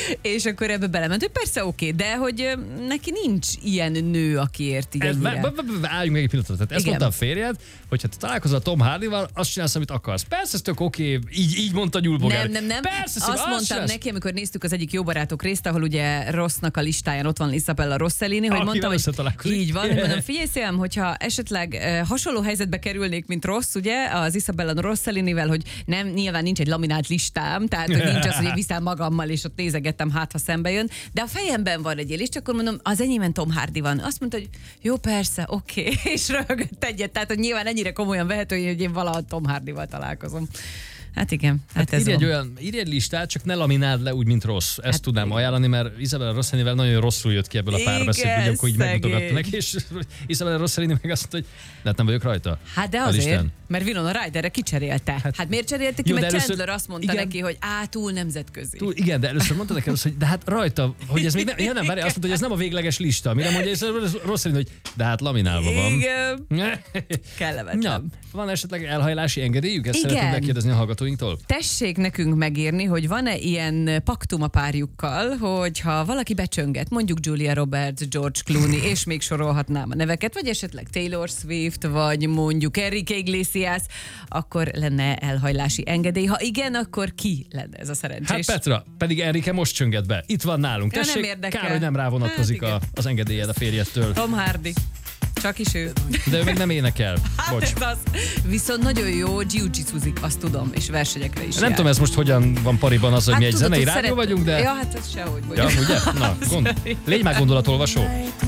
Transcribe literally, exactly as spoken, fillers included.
És akkor ebbe belement, hogy persze oké, de hogy neki nincs ilyen nő, akiért így ennyire. Álljunk meg egy pillanatot. Tehát ezt Igen. mondta a férjed, hogyha te találkozol a Tom Hardyval, azt csinálsz, amit akarsz. Persze, ez tök oké, így, így mondta Gyul Bogár. Nem, nem, nem. Persze, azt mondtam csinálsz. neki, amikor néztük az egyik Jó barátok részt, ahol ugye Rossnak a listáján ott van Isabella Rossellini, hogy mondtam, hogy így van, hogy mondom, figyelj szívem, hogyha esetleg uh, hasonló helyzetbe kerülnék, mint Ross, ugye, az Isabella Rossellinivel, hogy nem, nyilván nincs egy laminált listám, tehát hogy nincs az, hogy én viszem magammal, és ott nézegettem, hát ha szembe jön, de a fejemben van egy és akkor mondom, az enyémben Tom Hardy van. Azt mondta, hogy jó, persze, oké, okay. És röhögött egyet, tehát hogy nyilván ennyire komolyan vehető, hogy én valaha Tom Hardyval találkozom. Hát igen, hát, hát ez írj egy, olyan, írj egy listát, csak ne lamináld le úgy, mint Ross. Ezt hát tudnám igen. ajánlani, mert Isabella Rossellinivel nagyon rosszul jött ki ebből a párbeszédből, hogy akkor így megmutogatta neki, és Isabella Rossellini meg azt mondta, hogy de hát nem vagyok rajta. Hát de azért, mert Winona Ryderre kicserélte. Hát, hát miért cserélte ki, jó, mert először, Chandler azt mondta igen, neki, hogy á, túl nemzetközi. Túl, igen, de először mondta neki, hogy de hát rajta, hogy ez még nem, ja, nem, várj, azt mondta, hogy ez nem a végleges lista. Mire mondja Rossellini, hogy de hát laminálva van. Igen. Kellemetlen. Ja, van esetleg elhajlási engedélyük? Ezt szeretném megkérdezni a hallgatóinktól. Tessék nekünk megírni, hogy van-e ilyen paktum a párjukkal, hogyha valaki becsönget, mondjuk Julia Roberts, George Clooney, és még sorolhatnám a neveket, vagy esetleg Taylor Swift, vagy mondjuk Enrique Iglesias, akkor lenne elhajlási engedély. Ha igen, akkor ki lenne ez a szerencsés? Hát Petra, pedig Enrique most csönget be. Itt van nálunk. Ja, tessék, kár, hogy nem rávonatkozik hát, a, az engedélyed a férjedtől. Tom Hardy. Csak is ő. De ő meg nem énekel. Bocs. Hát az. Viszont nagyon jó jiu-jitsuzik, azt tudom, és versenyekre is Nem jár. tudom, ez most hogyan van pariban az, hogy hát mi egy tudod, zenei rádió szeret... vagyunk, de... Ja, hát ez sehogy vagyunk. Ja, ugye? Na, gond... légy már gondolatolvasó.